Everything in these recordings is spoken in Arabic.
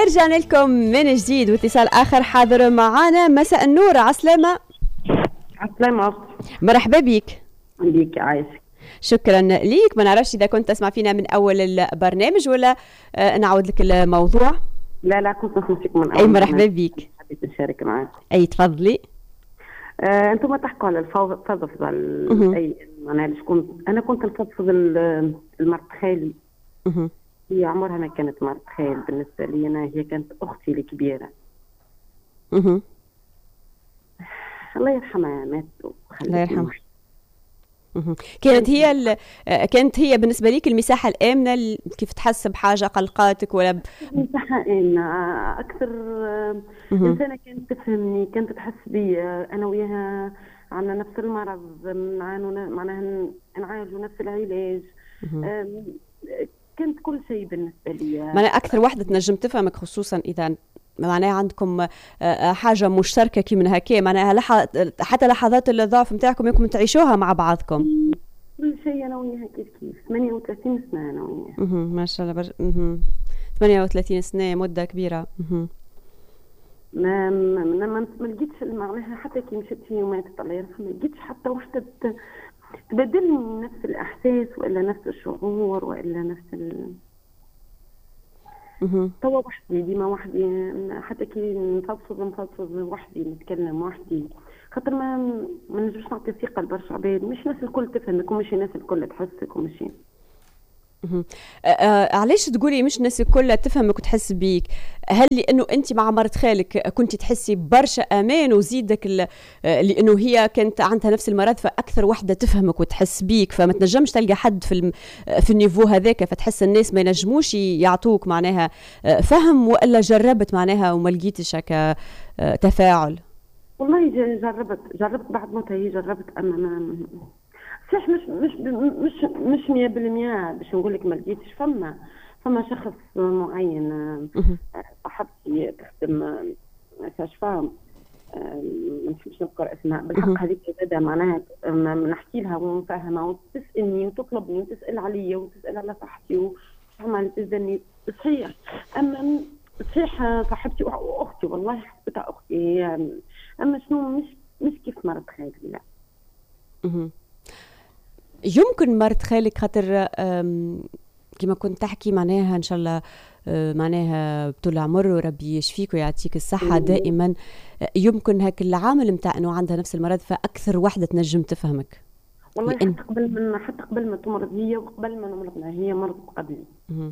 رجعنا لكم من جديد واتصال آخر حاضر معانا. مساء النور. عسلامة. عسلامة. مرحبا بك. بيك عايشك. شكرا ليك. ما نعرفش إذا كنت تسمع فينا من أول البرنامج ولا نعود لك الموضوع. لا كنت نسمع فيك من أول. أي مرحبا بك. حبيت نشارك معك. أي تفضلي. أنتم تحكوا على الفضفضة. أي أنا كنت نفضفض المرت خالي. هي عمرها ما كانت مرت خال بالنسبة لي أنا، هي كانت أختي الكبيرة. الله يرحمها، مات. الله يرحمها. كانت هي بالنسبة ليك المساحة الآمنة كيف تحس بحاجة قلقاتك ولا مساحة آمنة أكثر. إنسانة كانت تفهمني، كانت تحس بي. أنا وياها عنا نفس المرض، معناها نعالجوا نفس العلاج. كانت كل شيء بالنسبة لي. معناها أكثر واحدة تنجم تفهمك، خصوصا إذا معناها عندكم حاجة مشتركة كي من هكا، معناها حتى لحظات الضعف نتاعكم يمكن تعيشوها مع بعضكم. كل شيء أنا وياها كيف 38 سنة أنا وياها. ما شاء الله 38 سنة مدة كبيرة. ما لقيتش معناها حتى كي مشيت هي وماتت الله يرحمها، ما لقيتش حتى وحدة تبدلني نفس الإحساس وإلا نفس الشعور وإلا نفس توا وحدي، ديما وحدي. حتى كي نفضفض وحدي، نتكلم وحدي، خاطر ما نجمش نعطي ثقة لبرشا عباد. مش الناس الكل تفهمك ومش الناس الكل تحسك ومش علاش تقولي مش الناس الكل تفهمك وتحس بيك؟ هل لانه انت مع مرت خالك كنت تحسي برشا امان وزيدك لانه هي كانت عندها نفس المرض فاكثر وحده تفهمك وتحس بيك، فما تنجمش تلقى حد في النيفو هذاك، فتحس الناس ما ينجموش يعطوك معناها فهم، والا جربت معناها وما لقيتش هكا تفاعل؟ والله جربت بعد موتها هي، جربت اما صح مش 100% باش نقول لك ما لقيتش. فما شخص معين صاحبتي تخدم كاشفة، مش نذكر اسمها بالحق، هذيك زاده معناها نحكي لها ونفهمها وتسالني وتطلبني وتسال عليا وتسال على صحتي وتعمل تزني. صحيح اما صحيح صاحبتي واختي، والله حسبتها اختي، اما شنو مش كيف مرت خالي. لا يمكن مرت خالك خاطر كما كنت تحكي معناها ان شاء الله معناها بطول العمر وربي يشفيك ويعطيك الصحة دائما. يمكن هاك العامل متاع انه عندها نفس المرض فاكثر وحدة تنجم تفهمك. والله حتى قبل ما تمرض هي وقبل ما نمرض هي مرضت قبلي.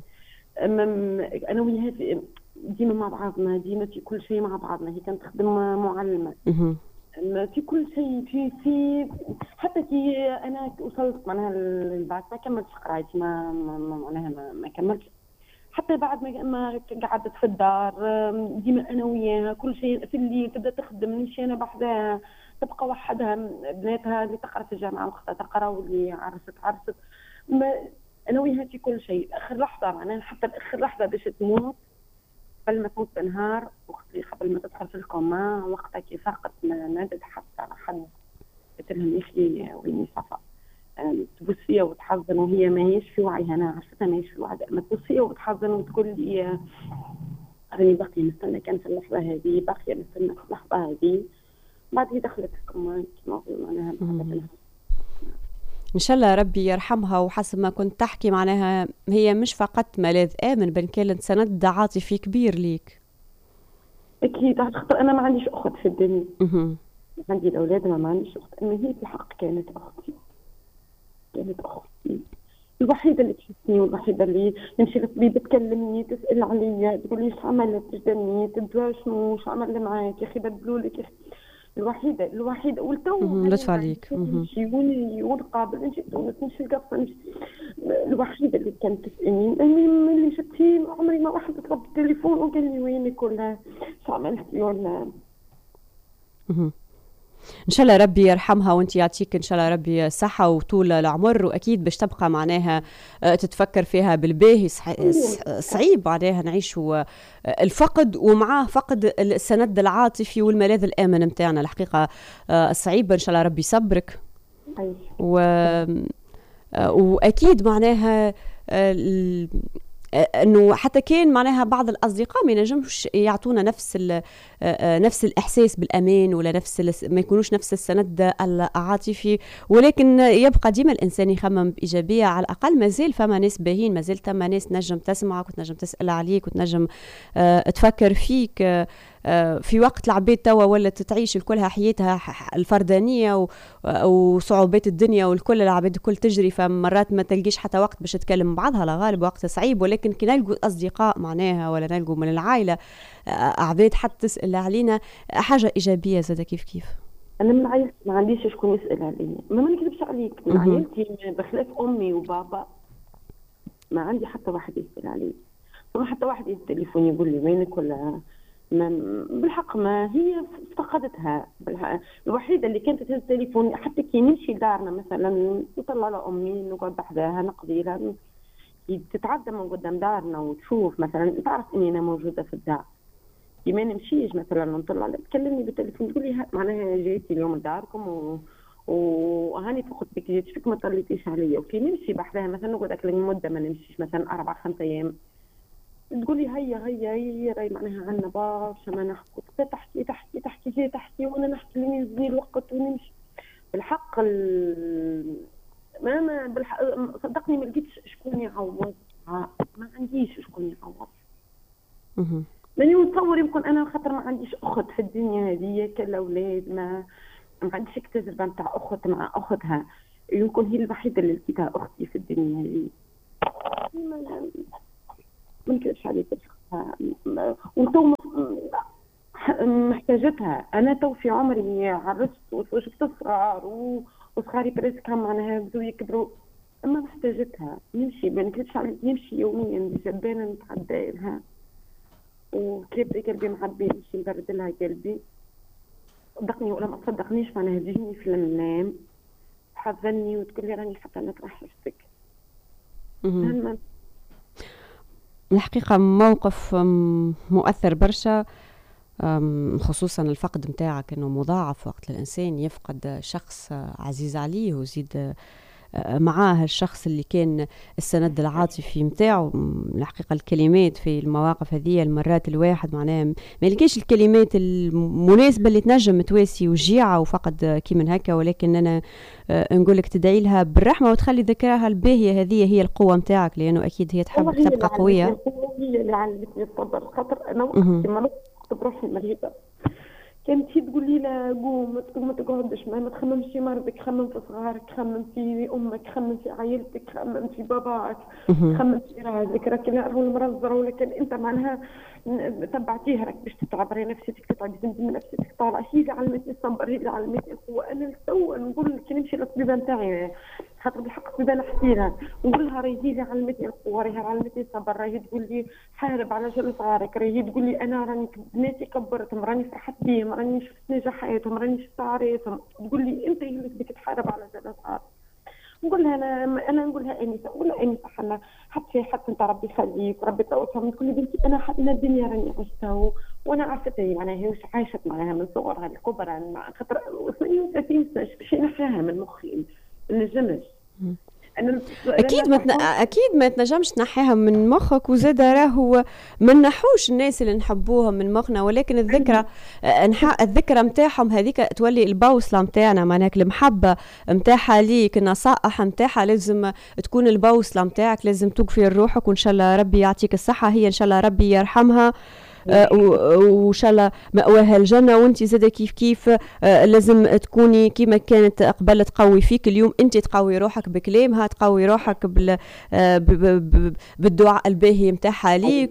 انا وياها ديما مع بعضنا، ديما في كل شيء مع بعضنا. هي كانت تخدم معلمة في كل شيء، في حتى كي انا وصلت معناها بعد ما كملتش قرايتي، معناها ما كملتش حتى بعد ما قعدت في الدار. ديما انا وياها كل شيء. في الليل تبدا تخدم، نمشي انا بحدها، تبقى وحدها. بناتها اللي تقرا في الجامعه واختها تقرا واللي عرست انا وياها في كل شيء. اخر لحظه معناها حتى اخر لحظه باش تموت، قبل ما تموت بنهار واختي قبل ما تدخل في الكوما، وقتها كي فاقت نادت حتى على حد، قلت لهم يا اخي ويني صفا، تبص فيا وتحزن وهي ماهيش في وعيها. انا عرفتها ماهيش في وعيها، ما تبص فيا وتحزن وتقول لي راني باقيه نستنى كان في اللحظه هذه، باقيه نستنى في اللحظه هذه. بعد هي دخلت في الكوما كيما معناها ان شاء الله ربي يرحمها. وحسب ما كنت تحكي معناها هي مش فقط ملاذ امن بل كانت سند عاطفي كبير ليك. اكيد، خاطر انا ما عنديش اخت في الدنيا. عندي الاولاد ما عنديش اخت، اما هي في الحق كانت اختي الوحيده اللي تحسني والوحيده اللي نمشي للطبيب تكلمني تسال عليا تقول لي ايش عملت تجدني تدوى شنو عمل معاك يا اخي بدلوا لك يا اخي. الوحيده والتو لطف عليك. نمشي ونقابل نمشي تونس نمشي القصه الوحيده اللي كانت تسالني. اللي مشيت عمري ما واحد طلب التليفون وقال لي وينك ولا شو عملتي ولا. ان شاء الله ربي يرحمها وانت يعطيك ان شاء الله ربي الصحه وطول العمر، واكيد باش تبقى معناها تتفكر فيها بالباهي. صعيب معناها نعيشوا الفقد ومعاه فقد السند العاطفي والملاذ الامن نتاعنا. الحقيقه صعيبه، ان شاء الله ربي يصبرك. واكيد معناها انه حتى كان معناها بعض الاصدقاء ما ينجمش يعطونا نفس الاحساس بالامان، ولا ما يكونوش نفس السند العاطفي، ولكن يبقى ديما الانسان يخمم بايجابيه. على الاقل مازال فما ناس باهين، مازال ثم ناس نجم تسمعك وتنجم تسال عليك وتنجم تفكر فيك في وقت العباد توا ولات تعيش الكلها حياتها الفردانيه وصعوبات الدنيا والكل العباد الكل تجري، فمرات ما تلقيش حتى وقت باش تتكلم بعضها، لا غالب وقت صعيب. ولكن كي نلقوا اصدقاء معناها ولا نلقوا من العائله عباد حتى تسال علينا، حاجه ايجابيه زاده كيف. انا من عائلتي ما عنديش شكون يسال عليا، ما نكذبش عليك، من عائلتي بخلاف امي وبابا ما عندي حتى واحد يسال علي، ما حتى واحد التليفون يقول لي وينك، ولا بالحق ما هي افتقدتها. الوحيده اللي كانت تهز التليفون حتى كي نمشي لدارنا مثلا نطلع لامي نقعد بحداها نقضي لها، تتعدى من قدام دارنا وتشوف مثلا تعرف اني انا موجوده في الدار، كي ما نمشيش مثلا نطلع تكلمني بالتليفون تقول لي معناها جيتي اليوم لداركم وهاني فقط بك جيت فيك ما طليتيش عليا. وكي نمشي بحداها مثلا نقعد اكل مده ما نمشيش مثلا 4-5 ايام، تقولي هيا راي معناها عنا برشا ما نحكوا، تحكي وانا نحكي لين يزيد الوقت ونمشي. بالحق ما بالحق صدقني ما لقيتش شكون يعوض، ما عنديش شكون يعوض. ماني نتصور يمكن انا خاطر ما عنديش اخت في الدنيا هذه كالاولاد، ما عنديش التجربه نتاع اخت مع اختها، يمكن هي الوحيده اللي لقيتها اختي في الدنيا هذه. ما نكذبش عليك وانتو محتاجتها. انا تو في عمري عرست وشفت صغار وصغاري بريسك معناها بدو يكبروا، اما محتاجتها نمشي ما نكذبش عليك، نمشي يوميا بجبانه نتعدى لها وكيف قلبي معبي نمشي نبرد لها قلبي. صدقني ولا ما تصدقنيش معناها تجيني في المنام تحضني وتقول لي راني حتى نطرح شفتك. الحقيقة موقف مؤثر برشا، خصوصا الفقد متاعك انه مضاعف وقت الانسان يفقد شخص عزيز عليه وزيد معاه الشخص اللي كان السند العاطفي متاعه. الحقيقة الكلمات في المواقف هذه المرات الواحد معناه ما يلقاش الكلمات المناسبة اللي تنجم تواسي وجيعة وفقد كي من هكا، ولكن أنا نقولك تدعي لها بالرحمة وتخلي ذكرها الباهية، هذه هي القوة متاعك، لأنه أكيد هي تحب تبقى قوية. هي اللي علمتني الصبر، خاطر أنا وقت ما نقصت بروحي مريضة كانت هي تقول لي لا قوم ما تقعدش ما تخممش في مرضك، خمم في صغارك، خمم في امك، خمم في عائلتك، خمم في باباك، خمم في راسك، راك راهو المرض ضروري، لكن انت معناها تبعتيها راك باش تتعبري نفسك تتعبي من نفسك طالع. هي اللي علمتني الصبر، هي اللي علمتني القوه. انا تو نقول كي نمشي للطبيبه نتاعي خاطر بالحق الطبيبه نحكيلها نقول لها راهي هي اللي علمتني القوه، راهي علمتني الصبر، راهي تقول لي حارب على جل صغارك، راهي تقول لي انا راني بناتي كبرتهم، راني فرحت بيهم، راني شفت نجاحاتهم، راني شفت عريسهم، تقول لي انت اللي بدك تحارب على جل صغارك. نقول لها انا نقول لها انسه، نقول لها انسه حنا حتى انت ربي يخليك وربي توفى، تقول لي بنتي انا الدنيا راني عشتها وانا عرفتها معناها هي واش عايشت معناها من صغرها الكبرى، خاطر 38 سنه باش نحيها من مخي ما نجمش. اكيد ما تنجمش تنحيها من مخك، وزاد راهو ما نحوش الناس اللي نحبوهم من مخنا، ولكن الذكرى نتاعهم هذيك تولي البوصله نتاعنا، معناها المحبه نتاعها ليك، النصائح نتاعها لازم تكون البوصله نتاعك، لازم توقفي لروحك، وان شاء الله ربي يعطيك الصحه، هي ان شاء الله ربي يرحمها وان شاء الله مأواها الجنه. وانت زاده كيف لازم تكوني كيما كانت قبل تقوي فيك، اليوم انت تقوي روحك بكلامها، تقوي روحك بالدعاء الباهي نتاعها ليك.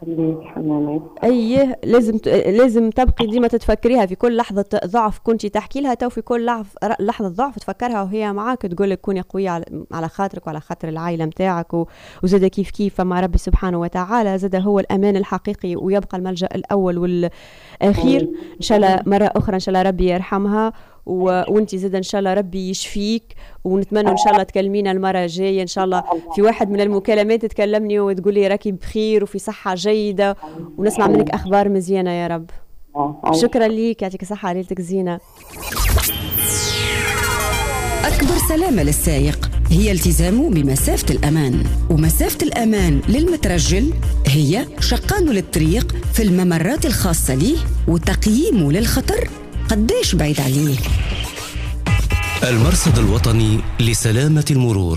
ايه لازم تبقي ديما تتفكريها في كل لحظه ضعف كنتي تحكي لها، تو في كل لحظه ضعف تفكرها وهي معاك، تقول لك كوني قويه على خاطرك وعلى خاطر العائله نتاعك. وزاد كيف مع ربي سبحانه وتعالى زاد هو الامان الحقيقي ويبقى الملجأ الاول والاخير. ان شاء الله مره اخرى ان شاء الله ربي يرحمها، وانت زاد ان شاء الله ربي يشفيك، ونتمنى ان شاء الله تكلمينا المره الجايه ان شاء الله في واحد من المكالمات تكلمني وتقولي راكي بخير وفي صحه جيده، ونسمع منك اخبار مزيانه يا رب. شكرا ليك، يعطيك الصحه، ليلتك زينه. اكبر سلامه للسائق هي التزامه بمسافة الأمان، ومسافة الأمان للمترجل هي شقانه للطريق في الممرات الخاصة ليه وتقييمه للخطر قديش بعيد عليه. المرصد الوطني لسلامة المرور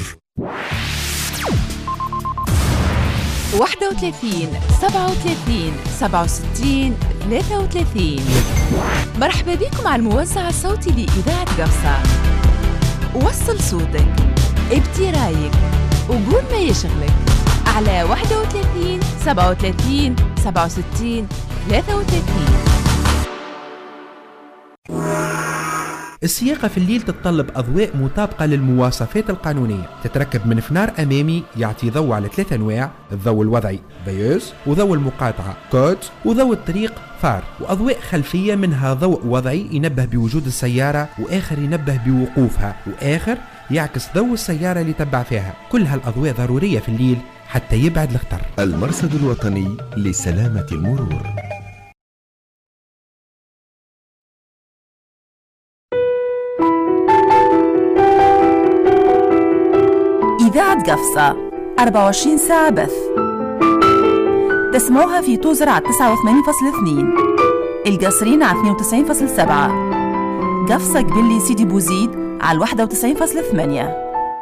31 37 67 33. مرحبا بكم على الموزع الصوتي لإذاعة قفصة. وصل صوتك، ابدي رايك، وقول ما يشغلك على 31 37 67 33. السياقة في الليل تتطلب أضواء مطابقة للمواصفات القانونية، تتركب من فنار أمامي يعطي ضوء على 3 أنواع: الضوء الوضعي فيوز، وضوء المقاطعة كود، وضوء الطريق فار، وأضواء خلفية منها ضوء وضعي ينبه بوجود السيارة، وآخر ينبه بوقوفها، وآخر يعكس ضوء السيارة اللي تبع فيها. كل هالأضواء ضرورية في الليل حتى يبعد الخطر. المرصد الوطني لسلامة المرور. إذاعة قفصة 24 ساعة بث. تسمعوها في توزر على 89.2، القصرين على 92.7، قفصة قبلي سيدي بوزيد على 91.8.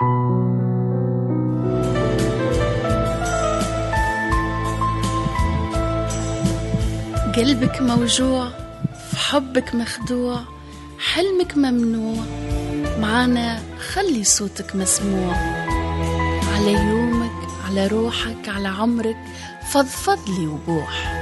قلبك موجوع، في حبك مخدوع، حلمك ممنوع، معانا خلي صوتك مسموع. على يومك، على روحك، على عمرك، فضفضلي وبوح.